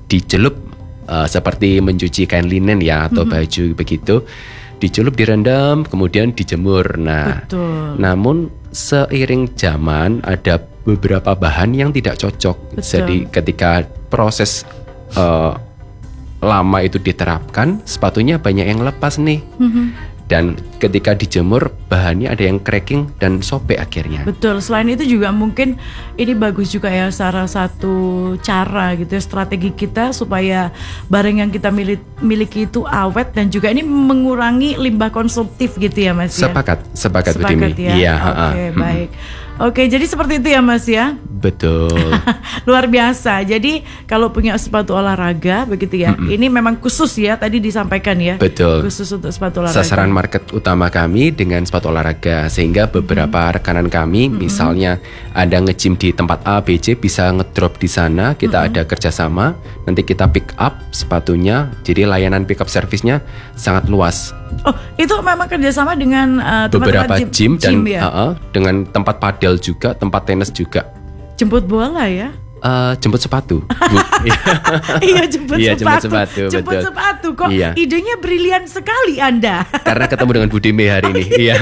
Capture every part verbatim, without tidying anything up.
dicelup uh, seperti mencuci kain linen ya atau mm-hmm. baju begitu, dicelup, direndam, kemudian dijemur. Nah, betul. Namun seiring zaman ada beberapa bahan yang tidak cocok. Betul. Jadi ketika proses uh, lama itu diterapkan, sepatunya banyak yang lepas nih. Mm-hmm. Dan ketika dijemur bahannya ada yang cracking dan sobek akhirnya. Betul. Selain itu juga mungkin ini bagus juga ya, salah satu cara gitu ya, strategi kita supaya barang yang kita miliki, miliki itu awet dan juga ini mengurangi limbah konsumtif gitu ya Mas ya. Sepakat, sepakat, sepakat Budimi. ya. Iya. Oke, okay, baik. Oke, jadi seperti itu ya Mas ya. Betul. Luar biasa. Jadi kalau punya sepatu olahraga begitu ya. Mm-mm. Ini memang khusus ya, tadi disampaikan ya. Betul. Khusus untuk sepatu olahraga. Sasaran market utama kami dengan sepatu olahraga, sehingga beberapa mm-hmm. rekanan kami, mm-hmm. misalnya ada nge-gym di tempat A, B, C, bisa ngedrop di sana. Kita mm-hmm. ada kerjasama. Nanti kita pick up sepatunya. Jadi layanan pick up servisnya sangat luas. Oh, itu memang kerjasama dengan uh, beberapa gym, gym dan ya? uh, uh, dengan tempat padel juga, tempat tenis juga. Jemput bola ya? Uh, jemput sepatu. Iya, jemput iya, sepatu. Jemput sepatu, jemput betul. sepatu. Kok iya. idenya brilian sekali Anda? Karena ketemu dengan Budimi hari ini. Iya.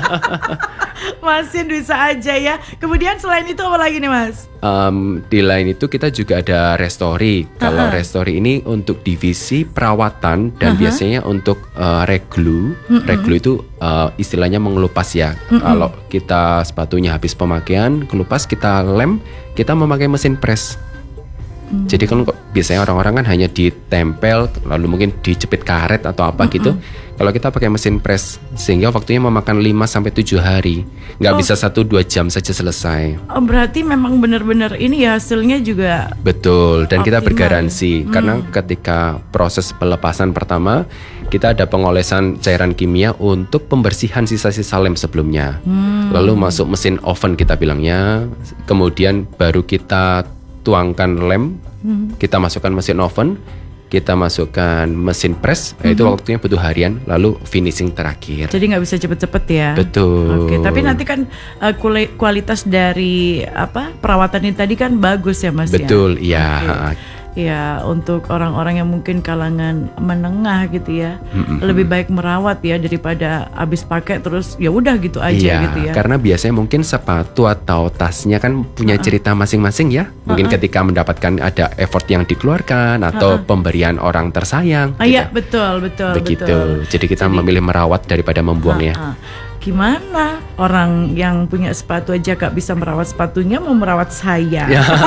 Masin bisa aja ya. Kemudian selain itu apa lagi nih Mas? Um, di lain itu kita juga ada Restori. Kalau uh-huh. Restori ini untuk divisi perawatan dan uh-huh. biasanya untuk uh, reglu. Uh-huh. Reglu itu uh, istilahnya mengelupas ya. Uh-huh. Kalau kita sepatunya habis pemakaian, kelupas kita lem, kita memakai mesin press. Hmm. Jadi kan biasanya orang-orang kan hanya ditempel lalu mungkin dijepit karet atau apa mm-hmm. gitu. Kalau kita pakai mesin press sehingga waktunya memakan lima sampai tujuh hari. Nggak oh. bisa satu dua jam saja selesai. Oh, berarti memang benar-benar ini ya hasilnya juga. Betul, dan optimal. Kita bergaransi hmm. karena ketika proses pelepasan pertama kita ada pengolesan cairan kimia untuk pembersihan sisa-sisa lem sebelumnya. Hmm. Lalu masuk mesin oven kita bilangnya. Kemudian baru kita tuangkan lem, hmm. kita masukkan mesin oven, kita masukkan mesin press, hmm. itu waktunya butuh harian, lalu finishing terakhir. Jadi nggak bisa cepet-cepet ya. Betul. Oke, tapi nanti kan uh, kualitas dari apa perawatan ini tadi kan bagus ya Mas. Betul, ya? iya. Okay. Ya, untuk orang-orang yang mungkin kalangan menengah gitu ya, mm-hmm. lebih baik merawat ya daripada habis pakai terus ya udah gitu aja iya, gitu ya. Karena biasanya mungkin sepatu atau tasnya kan punya uh-uh. cerita masing-masing ya. Mungkin uh-uh. ketika mendapatkan ada effort yang dikeluarkan atau uh-uh. pemberian orang tersayang. Ah, gitu. Iya, betul, betul, Begitu. betul. Jadi kita Jadi, memilih merawat daripada membuangnya. Uh-uh. Gimana orang yang punya sepatu aja gak bisa merawat sepatunya, mau merawat saya,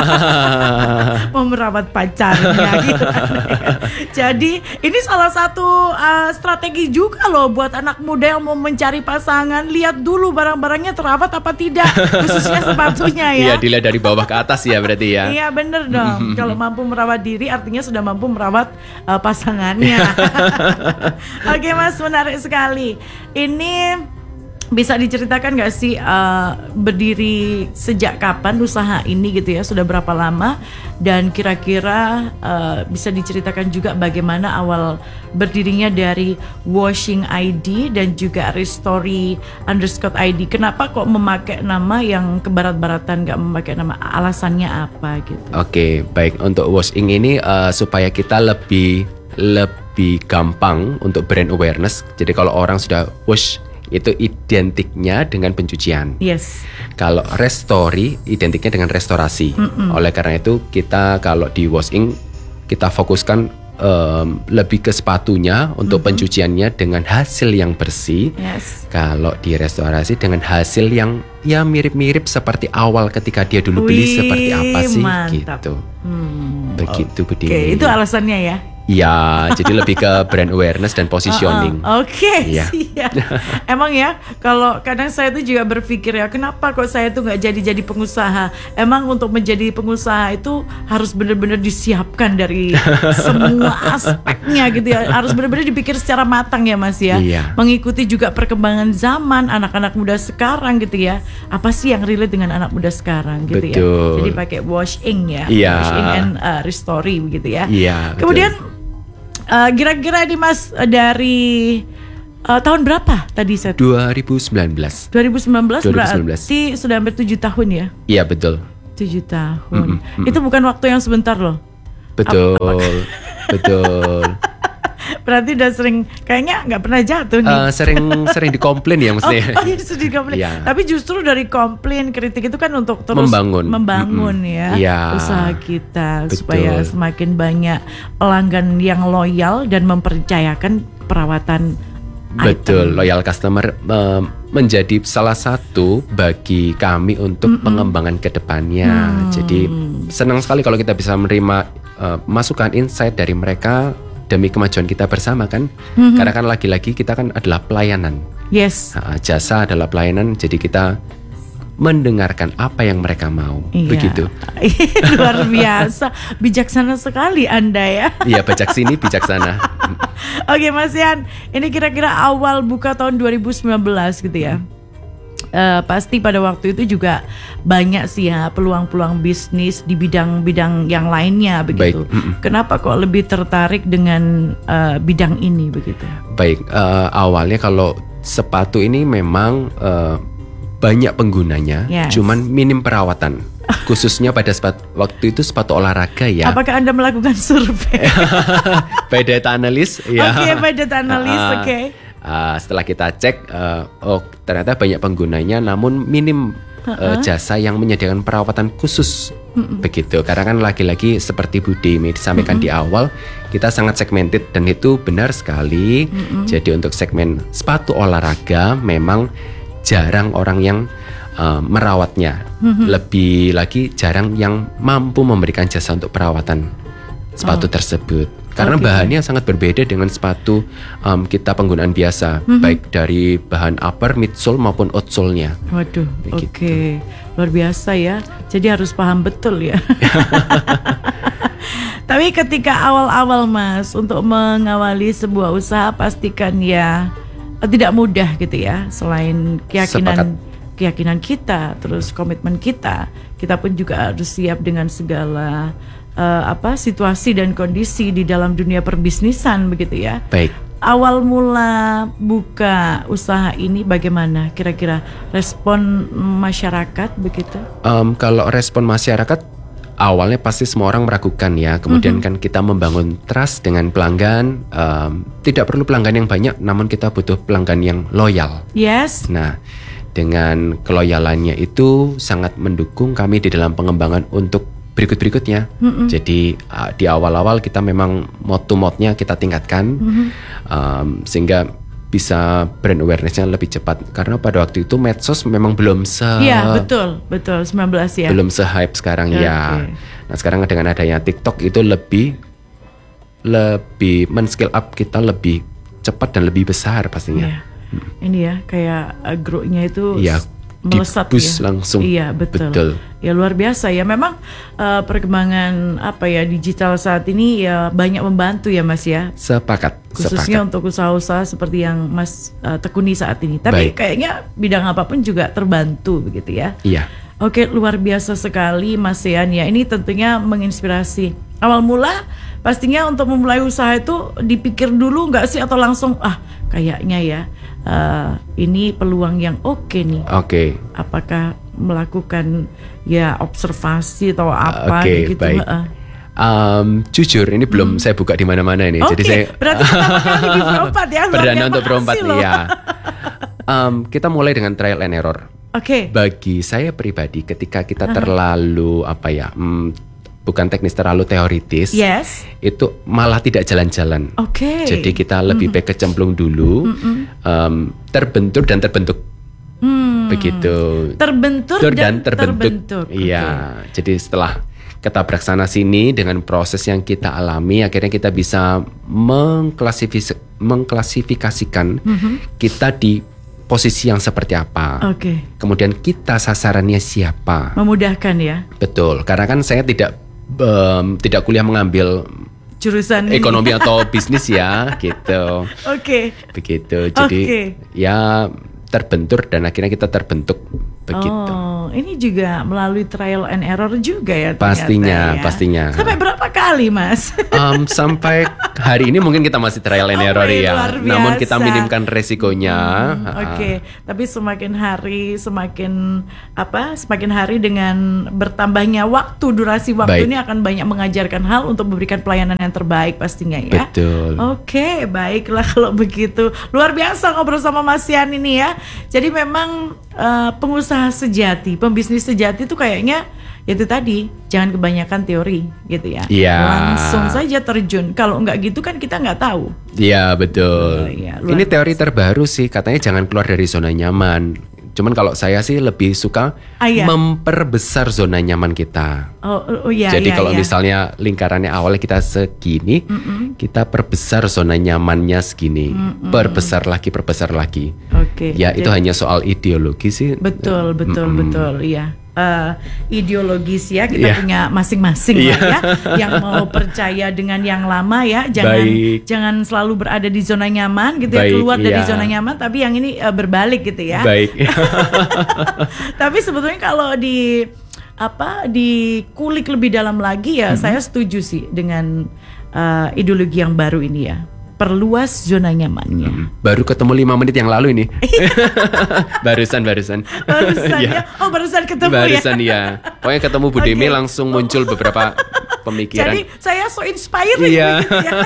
mau merawat pacarnya gitu. Jadi ini salah satu uh, strategi juga loh buat anak muda yang mau mencari pasangan. Lihat dulu barang-barangnya terawat apa tidak, khususnya sepatunya ya. Iya, dilihat dari bawah ke atas ya berarti ya. Iya bener dong. Kalau mampu merawat diri artinya sudah mampu merawat uh, pasangannya. Oke Mas, menarik sekali. Ini bisa diceritakan gak sih uh, berdiri sejak kapan usaha ini gitu ya, sudah berapa lama, dan kira-kira uh, bisa diceritakan juga bagaimana awal berdirinya dari Washing I D dan juga Restori underscore I D. Kenapa kok memakai nama yang kebarat-baratan, gak memakai nama, alasannya apa gitu? Oke, baik, untuk Washing ini uh, supaya kita lebih lebih gampang untuk brand awareness. Jadi kalau orang sudah wash itu identiknya dengan pencucian. Yes. Kalau Restori identiknya dengan restorasi. Mm-mm. Oleh karena itu kita kalau di Washing kita fokuskan um, lebih ke sepatunya untuk mm-hmm. pencuciannya dengan hasil yang bersih. Yes. Kalau di restorasi dengan hasil yang ya mirip-mirip seperti awal ketika dia dulu beli. Wih, seperti apa sih mantap. Gitu. Hmm. Begitu Oke, okay, itu alasannya ya. Ya, jadi lebih ke brand awareness dan positioning. Uh-uh. Oke, okay, ya. Emang ya, kalau kadang saya tuh juga berpikir ya, kenapa kok saya tuh nggak jadi-jadi pengusaha? Emang untuk menjadi pengusaha itu harus benar-benar disiapkan dari semua aspeknya gitu ya. Harus benar-benar dipikir secara matang ya Mas ya. Iya. Mengikuti juga perkembangan zaman, anak-anak muda sekarang gitu ya. Apa sih yang relate dengan anak muda sekarang gitu. Betul. Ya. Jadi pakai Washing ya. Iya. Washing and uh, Restori begitu ya. Iya. Kemudian Uh, kira-kira nih Mas dari uh, tahun berapa tadi saya? dua ribu sembilan belas. dua ribu sembilan belas dua ribu sembilan belas. Berarti sudah hampir tujuh tahun ya? Iya betul. tujuh tahun. Mm-mm, mm-mm. Itu bukan waktu yang sebentar loh. Betul, betul. Berarti udah sering, kayaknya nggak pernah jatuh nih. Uh, sering sering dikomplain ya maksudnya. Oh, oh iya sering dikomplain. Ya. Tapi justru dari komplain, kritik itu kan untuk terus membangun, membangun mm-hmm. ya, ya usaha kita. Betul. Supaya semakin banyak pelanggan yang loyal dan mempercayakan perawatan. Betul, item. Loyal customer uh, menjadi salah satu bagi kami untuk mm-hmm. pengembangan kedepannya. Hmm. Jadi senang sekali kalau kita bisa menerima uh, masukan, insight dari mereka demi kemajuan kita bersama kan. Mm-hmm. Karena kan lagi-lagi kita kan adalah pelayanan. Yes. Uh, jasa adalah pelayanan, jadi kita mendengarkan apa yang mereka mau. Iya. Begitu. Luar biasa, bijaksana sekali Anda ya. Iya, bijak sini, bijaksana. Oke Mas Yan, ini kira-kira awal buka tahun dua ribu sembilan belas gitu ya. Uh, pasti pada waktu itu juga banyak sih ya peluang-peluang bisnis di bidang-bidang yang lainnya begitu. Baik. Kenapa kok lebih tertarik dengan uh, bidang ini begitu? Baik, uh, awalnya kalau sepatu ini memang uh, banyak penggunanya, yes. cuman minim perawatan. Khususnya pada sepatu, waktu itu sepatu olahraga ya. Apakah Anda melakukan survei? By data analyst ya. Oke, okay, by data analyst, uh, oke. Okay. Uh, setelah kita cek, uh, oh ternyata banyak penggunanya, namun minim uh-uh. uh, jasa yang menyediakan perawatan khusus. Mm-mm. Begitu. Karena kan lagi-lagi seperti Bu Demi disampaikan Mm-mm. di awal, kita sangat segmented dan itu benar sekali. Mm-mm. Jadi untuk segmen sepatu olahraga memang jarang orang yang uh, merawatnya. Mm-hmm. Lebih lagi jarang yang mampu memberikan jasa untuk perawatan sepatu oh. tersebut. Karena okay. bahannya sangat berbeda dengan sepatu um, kita penggunaan biasa, mm-hmm. baik dari bahan upper, midsole maupun outsole-nya. Waduh, oke, okay. Luar biasa ya. Jadi harus paham betul ya. Tapi ketika awal-awal Mas untuk mengawali sebuah usaha pastikan ya tidak mudah gitu ya. Selain keyakinan Sepakat. keyakinan kita, terus komitmen kita, kita pun juga harus siap dengan segala uh, apa situasi dan kondisi di dalam dunia perbisnisan begitu ya. Baik. Awal mula buka usaha ini bagaimana? Kira-kira respon masyarakat begitu? Um, kalau respon masyarakat awalnya pasti semua orang meragukan ya. Kemudian mm-hmm. kan kita membangun trust dengan pelanggan. Um, tidak perlu pelanggan yang banyak, namun kita butuh pelanggan yang loyal. Yes. Nah, dengan keloyalannya itu sangat mendukung kami di dalam pengembangan untuk berikut-berikutnya. Mm-hmm. Jadi uh, di awal-awal kita memang mode-to-mode-nya kita tingkatkan, mm-hmm. um, sehingga bisa brand awareness-nya lebih cepat. Karena pada waktu itu medsos memang belum se Iya, betul, betul sembilan belas ya. Belum se-hype sekarang okay. ya. Nah, sekarang dengan adanya TikTok itu lebih lebih men-scale up kita lebih cepat dan lebih besar pastinya. Iya. Hmm. Ini ya kayak uh, grow-nya itu ya, melesat dibus ya. langsung. Iya, betul. betul. Ya luar biasa ya. Memang uh, perkembangan apa ya digital saat ini ya banyak membantu ya Mas ya. Sepakat. Khususnya Sepakat. untuk usaha-usaha seperti yang Mas uh, tekuni saat ini. Tapi Baik. kayaknya bidang apapun juga terbantu begitu ya. Iya. Oke, luar biasa sekali Mas Yan ya. Ini tentunya menginspirasi. Awal mula pastinya untuk memulai usaha itu dipikir dulu nggak sih atau langsung ah kayaknya ya uh, ini peluang yang oke okay nih. Oke. Okay. Apakah melakukan ya observasi atau apa okay, gitu? Baik. Uh. Um, jujur ini belum hmm. saya buka di mana-mana ini. Okay, jadi saya berarti pertama kali di Berempat ya. Perdana untuk Berempat ya. Um, kita mulai dengan trial and error. Oke. Okay. Bagi saya pribadi, ketika kita uh-huh. terlalu apa ya, hmm, bukan teknis terlalu teoritis, yes. itu malah tidak jalan-jalan. Oke. Okay. Jadi kita lebih baik kecemplung dulu, um, terbentur dan terbentuk. Hmm. Begitu. Terbentur Tur dan, dan terbentuk. terbentuk. Iya. Okay. Jadi setelah ketabrak sana sini dengan proses yang kita alami, akhirnya kita bisa mengklasifikasi, mengklasifikasikan mm-hmm. kita di posisi yang seperti apa. Oke. Okay. Kemudian kita sasarannya siapa. Memudahkan ya. Betul. Karena kan saya tidak um, tidak kuliah mengambil jurusan ekonomi atau bisnis ya, gitu. Oke. Okay. Begitu. Jadi okay. ya terbentur dan akhirnya kita terbentuk begitu. Oh, ini juga melalui trial and error juga ya ternyata, Pastinya, ya. pastinya. Sampai berapa kali, Mas? Um, sampai hari ini mungkin kita masih trial and error Oh, ya. luar Namun biasa. kita minimkan resikonya. Hmm, Ah. Oke, okay. Tapi semakin hari semakin apa? Semakin hari dengan bertambahnya waktu, durasi waktu Baik. ini akan banyak mengajarkan hal untuk memberikan pelayanan yang terbaik pastinya ya. Betul. Oke, okay, baiklah kalau begitu. Luar biasa ngobrol sama Mas Yan ini ya. Jadi memang uh, pengusaha sejati, pembisnis sejati itu kayaknya itu tadi, jangan kebanyakan teori gitu ya. Iya. Langsung saja terjun. Kalau nggak gitu kan kita nggak tahu. Iya, betul. Oh, iya, luar Ini teori biasa. terbaru sih, katanya jangan keluar dari zona nyaman. Cuman kalau saya sih lebih suka Ah, iya. memperbesar zona nyaman kita. Oh, oh iya, Jadi iya, kalau iya. misalnya lingkarannya awalnya kita segini, Mm-mm. kita perbesar zona nyamannya segini, Mm-mm. perbesar lagi, perbesar lagi. Oke. Ya itu Jadi- hanya soal ideologi sih. Betul, betul, Mm-mm. betul, iya. Eh, ideologis ya kita Iya. punya masing-masing Iya. lah ya. Yang mau percaya dengan yang lama ya, jangan Baik. jangan selalu berada di zona nyaman gitu ya, Baik, keluar dari iya. zona nyaman. Tapi yang ini eh, berbalik gitu ya. Baik. Tapi sebetulnya kalau di apa dikulik lebih dalam lagi ya, saya setuju sih dengan eh, ideologi yang baru ini ya. Perluas zona nyamannya. Hmm, Baru ketemu lima menit yang lalu ini. barusan, barusan. Barusan Iya. ya. Oh, barusan ketemu Barusan ya. ya. Pokoknya ketemu Bu Demi Oke. langsung muncul beberapa pemikiran. Jadi saya so inspiring Iya. gitu ya.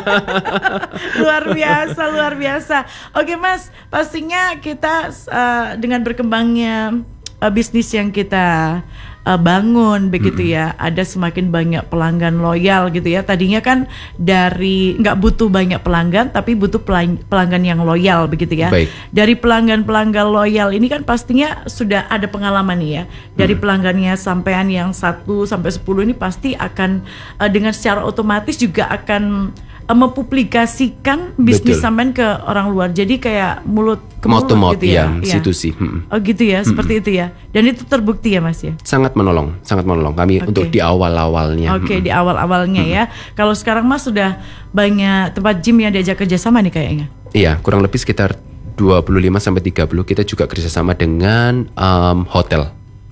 Luar biasa, luar biasa. Oke Mas, pastinya kita uh, dengan berkembangnya uh, bisnis yang kita uh, bangun begitu ya, ada semakin banyak pelanggan loyal gitu ya. Tadinya kan dari nggak butuh banyak pelanggan, tapi butuh pelang- pelanggan yang loyal begitu ya. Baik. Dari pelanggan-pelanggan loyal ini kan pastinya sudah ada pengalaman nih ya. Dari pelanggannya sampean yang satu sampai sepuluh ini pasti akan uh, dengan secara otomatis juga akan uh, mempublikasikan bisnis Betul. sampean ke orang luar. Jadi kayak mulut ke Mouth to mulut mouth, gitu ya. ya, Iya. situ sih. Mm. Oh gitu ya, seperti itu ya. Dan itu terbukti ya Mas ya. Sangat menolong, sangat menolong kami Oke. untuk di awal-awalnya. Oke, Mm. di awal-awalnya ya. Kalau sekarang Mas sudah banyak tempat gym yang diajak kerjasama nih kayaknya. Iya, kurang lebih sekitar dua puluh lima sampai tiga puluh kita juga kerjasama dengan um, hotel.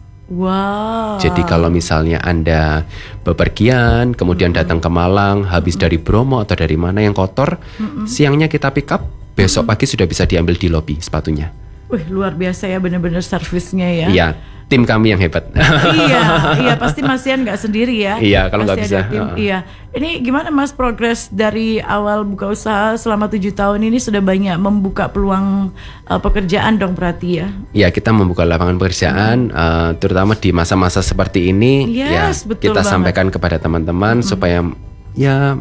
Wow. Jadi kalau misalnya Anda bepergian, kemudian datang ke Malang, habis dari Bromo atau dari mana yang kotor, siangnya kita pick up, besok pagi sudah bisa diambil di lobi sepatunya. Wih, luar biasa ya, benar-benar servisnya ya. Iya, tim kami yang hebat. iya, iya pasti Mas Yan nggak sendiri ya. Iya, kalau nggak Pasti ada bisa. tim. Heeh. Iya. Ini gimana Mas progres dari awal buka usaha selama tujuh tahun ini sudah banyak membuka peluang uh, pekerjaan dong berarti ya? Ya, kita membuka lapangan pekerjaan, uh, terutama di masa-masa seperti ini. Yes, ya, betul kita banget. sampaikan kepada teman-teman supaya ya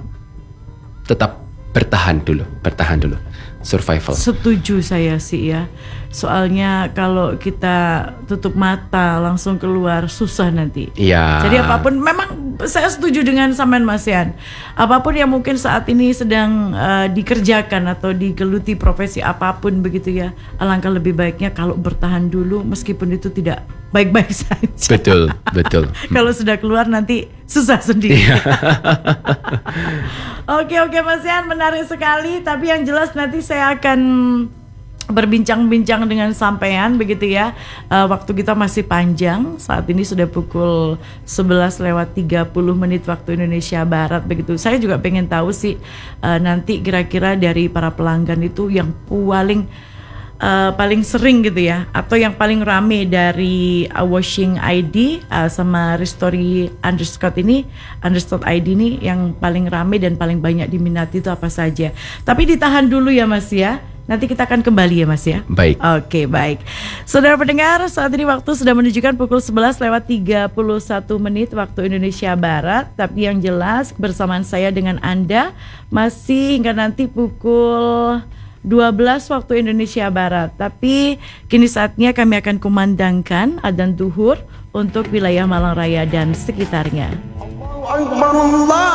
tetap bertahan dulu, bertahan dulu, survival. Setuju saya sih ya. Soalnya kalau kita tutup mata langsung keluar susah nanti. Iya. Jadi apapun, memang saya setuju dengan sampean Mas Yan. Apapun yang mungkin saat ini sedang uh, dikerjakan atau digeluti profesi apapun begitu ya, alangkah lebih baiknya kalau bertahan dulu meskipun itu tidak baik-baik saja. Betul, betul. Kalau sudah keluar nanti susah sendiri. Iya. Oke oke Mas Yan, menarik sekali. Tapi yang jelas nanti saya akan berbincang-bincang dengan sampean begitu ya. Uh, waktu kita masih panjang. Saat ini sudah pukul sebelas lewat tiga puluh menit waktu Indonesia Barat begitu. Saya juga pengen tahu sih uh, nanti kira-kira dari para pelanggan itu yang paling uh, paling sering gitu ya, atau yang paling rame dari uh, Washing I D uh, sama Restory underscore ini, underscore I D ini yang paling rame dan paling banyak diminati itu apa saja. Tapi ditahan dulu ya Mas ya. Nanti kita akan kembali ya Mas ya. Baik. Oke baik. Saudara pendengar, saat ini waktu sudah menunjukkan pukul sebelas lewat tiga puluh satu menit waktu Indonesia Barat. Tapi yang jelas kebersamaan saya dengan Anda masih hingga nanti pukul dua belas waktu Indonesia Barat. Tapi kini saatnya kami akan kumandangkan adzan zuhur untuk wilayah Malang Raya dan sekitarnya. Allahu Akbar, Allah